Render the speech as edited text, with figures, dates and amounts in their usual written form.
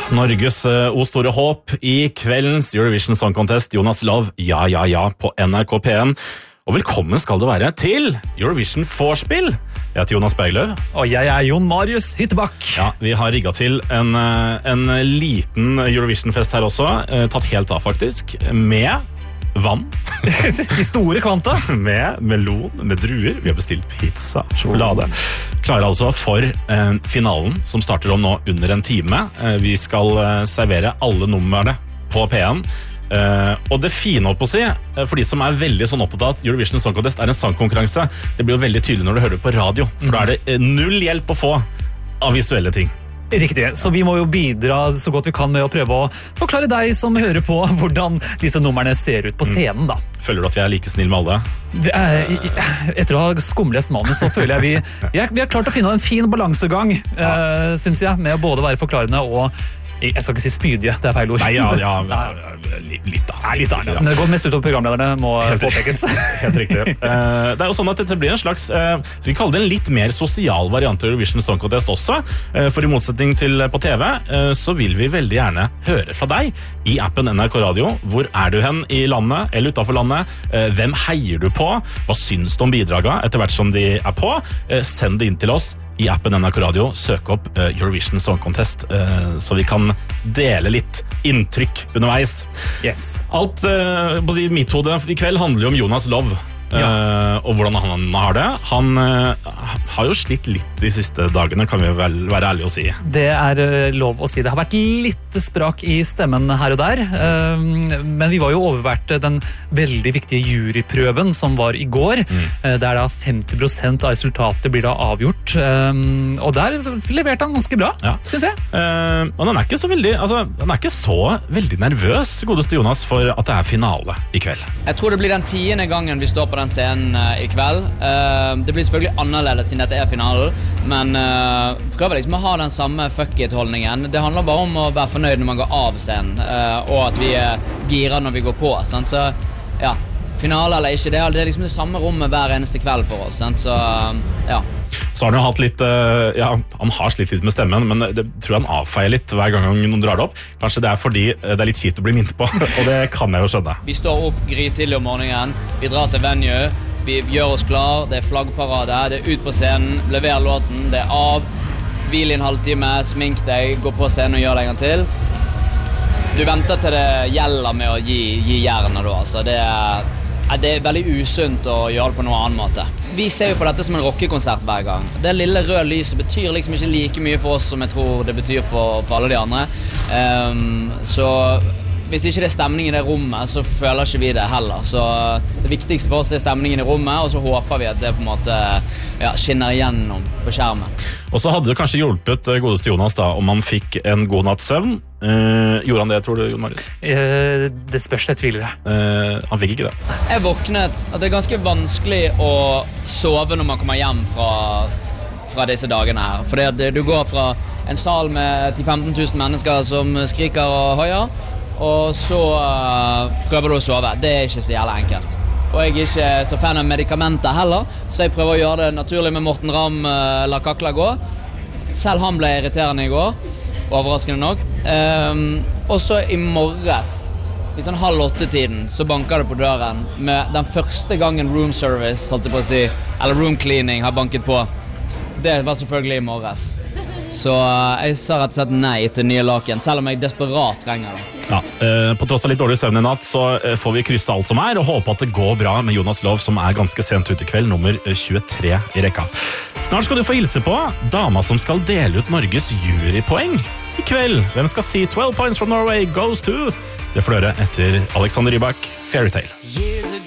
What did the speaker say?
Norges store håp i kveldens Eurovision Song Contest, Jonas Love, ja, på NRK P1. Og velkommen skal du være til Eurovision Vorspiel. Jeg heter Jonas Bergløv. Og jeg er Jon Marius Hyttebakk. Ja, vi har rigget til en liten Eurovision-fest her også, tatt helt av faktisk, med vann. I store kvanta. Med melon, med druer. Vi har bestilt pizza, sjokolade. Klarer altså for finalen, som starter om nå under en time. Vi skal servere alle numrene på P1. Og det fine å si, for de som er veldig sånn opptatt av at Eurovision Song Contest er en sangkonkurranse, det blir jo veldig tydelig når du hører på radio, for da er det null hjelp å få av visuelle ting. Riktig, så vi må jo bidra så godt vi kan med å prøve å forklare deg som hører på hvordan disse numrene ser ut på scenen da. Føler du at vi er like snill med alle? Etter å ha skumlest manus så føler jeg vi har klart å finne en fin balansegang, synes jeg, med å både være forklarende og jeg skal ikke si spydige, det er feil ord. Nei, litt da. Men det går mest utover programlederne, må påpekes. Helt riktig. Det er jo sånn at dette blir en slags, så vi kaller det en litt mer sosial variant av Eurovision Song Contest også, for i motsetning til på TV, så vil vi veldig gjerne høre fra deg i appen NRK Radio. Hvor er du hen i landet, eller utenfor landet? Hvem heier du på? Hva syns du om bidraget etter hvert som de er på? Send det inn til oss i appen NRK Radio, søk opp Eurovision Song Contest, så vi kan dele litt inntrykk underveis. Yes. Alt på mitt hode i kveld handler jo om Jonas Love, og hvordan han har det. Han har jo slitt litt de siste dagene, kan vi vel være ærlige å si. Det er lov å si. Det har vært litt sprak i stemmen her og der, men vi var jo overvært den veldig viktige juryprøven som var i går, der da 50% av resultatet blir da avgjort, og der leverte han ganske bra, synes jeg. Og han er ikke så veldig, han er ikke så veldig nervøs, godeste Jonas, for at det er finale i kveld. Jeg tror det blir den 10. gangen vi står på den scenen i kveld. Det blir selvfølgelig annerledes siden dette er finalen, men prøver liksom å ha den samme fuck it-holdningen. Det handler bare om å være fornøyd når man går av scenen, og at vi girer når vi går på. Sant? Så ja, finale eller ikke, det er liksom det samme rommet hver eneste kveld for oss. Sant? Så ja. Så har han jo hatt litt, han har slitt litt med stemmen, men det tror jeg han avfeier litt hver gang noen drar det opp. Kanskje det er fordi det er litt kjipt å bli minnet på, og det kan jeg jo skjønne. Vi står opp grytidlig om morgenen, vi drar til venue, vi gjør oss klar, det er flaggparade, det er ut på scenen, lever låten, det er av, hvil i en halvtime, smink deg, gå på scenen og gjør det en gang til. Du venter til det gjelder med å gi jernet da, altså det er veldig usunt å gjøre det på noen annen måte. Vi ser jo på dette som en rockekonsert hver gang. Det lille røde lyset betyr liksom ikke like mye for oss som jeg tror det betyr for alle de andre. Så hvis ikke det er stemning i det rommet, så føler ikke vi det heller. Så det viktigste for oss er stemningen i rommet, og så håper vi at det på en måte skinner igjennom på skjermen. Og så hadde det kanskje hjulpet godeste Jonas da, om han fikk en god natts søvn. Gjorde han det, tror du, Jon Marius? Det spørs, jeg tviler det. Han fikk ikke det. Jeg våknet at det er ganske vanskelig å sove når man kommer hjem fra disse dagene her. Fordi du går fra en sal med 10-15 000 mennesker som skriker og høyer, og så prøver du å sove. Det er ikke så jævlig enkelt. Og jeg er ikke så fan av medikamenter heller, så jeg prøver å gjøre det naturlig med Morten Ramm, la kakla gå. Selv han ble irriterende i går, overraskende nok. Og så i morges, i sånn 7:30-tiden, så banker det på døren med den første gangen room service, holdt jeg på å si, eller room cleaning har banket på. Det var selvfølgelig i morges. Så jeg sa rett og slett nei til nye laken, selv om jeg desperat trenger det. Ja, på tross av litt dårlig søvn i natt, så får vi krysse alt som er, og håpe at det går bra med Jonas Love, som er ganske sent ut i kveld, nummer 23 i rekka. Snart skal du få hilse på dama som skal dele ut Norges jurypoeng i kveld. Hvem skal si 12 points from Norway goes to? Det får du høre etter Alexander Rybak, Fairytale.